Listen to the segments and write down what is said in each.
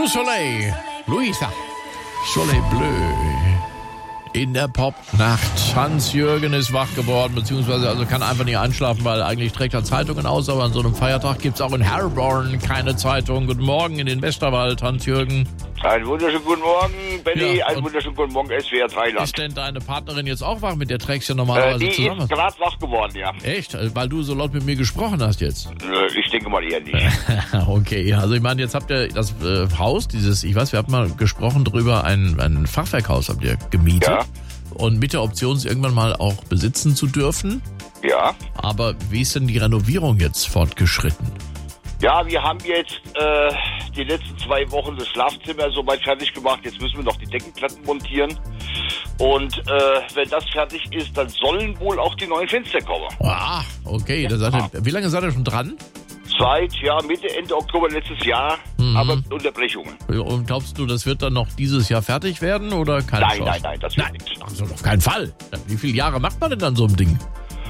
Soleil, Luisa, Soleil Bleu. In der Popnacht. Hans-Jürgen ist wach geworden, beziehungsweise also kann einfach nicht einschlafen, weil eigentlich trägt er Zeitungen aus, aber an so einem Feiertag gibt es auch in Herborn keine Zeitung. Guten Morgen in den Westerwald, Hans-Jürgen. Einen wunderschönen guten Morgen, Benny. Ja, einen wunderschönen guten Morgen, SWR 3 Land. Ist denn deine Partnerin jetzt auch wach? Mit der trägst du ja normalerweise Die zusammen. ist gerade wach geworden, ja. Echt? Weil du so laut mit mir gesprochen hast jetzt? Ich denke mal eher nicht. Okay, also ich meine, jetzt habt ihr das Haus, wir hatten mal gesprochen drüber, ein Fachwerkhaus habt ihr gemietet. Ja. Und mit der Option, es irgendwann mal auch besitzen zu dürfen. Ja. Aber wie ist denn die Renovierung jetzt fortgeschritten? Ja, wir haben jetzt die letzten 2 Wochen das Schlafzimmer soweit fertig gemacht. Jetzt müssen wir noch die Deckenplatten montieren. Und wenn das fertig ist, dann sollen wohl auch die neuen Fenster kommen. Ah, okay. Wie lange seid ihr schon dran? Seit Mitte, Ende Oktober letztes Jahr, aber mit Unterbrechungen. Und glaubst du, das wird dann noch dieses Jahr fertig werden oder keine Chance? Nein, das wird nichts. Also auf keinen Fall. Wie viele Jahre macht man denn dann so ein Ding?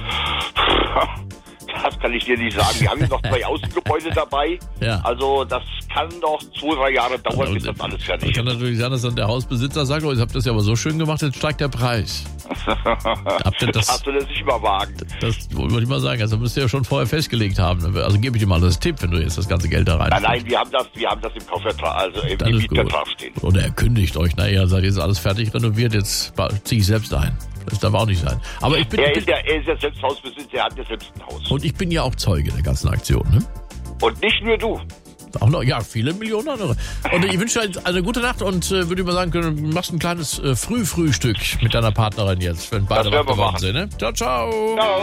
Das kann ich dir nicht sagen. Wir haben jetzt noch 2 Außengebäude dabei. Ja. Also das kann noch 2-3 Jahre dauern, bis das alles fertig ist. Kann natürlich sein, dass dann der Hausbesitzer sagt, oh, ihr habt das ja aber so schön gemacht, jetzt steigt der Preis. Habt ihr das darfst du das nicht mal wagen. Das wollte ich mal sagen. Also müsst ihr ja schon vorher festgelegt haben. Also gebe ich dir mal das Tipp, wenn du jetzt das ganze Geld da rein. Nein, wir haben das im Kaufvertrag, also im Mietvertrag stehen. Oder er kündigt euch, naja, seid jetzt alles fertig renoviert, jetzt ziehe ich selbst ein. Das darf auch nicht sein. Aber ich bin, er ist ja selbst Hausbesitzer, er hat ja selbst ein Haus. Und ich bin ja auch Zeuge der ganzen Aktion, ne? Und nicht nur du. Auch noch, ja, viele Millionen andere. Und ich wünsche dir eine gute Nacht und würde mal sagen, du machst ein kleines Frühfrühstück mit deiner Partnerin jetzt, wenn beide wach geworden sind. Ne? Ciao, ciao. Ciao.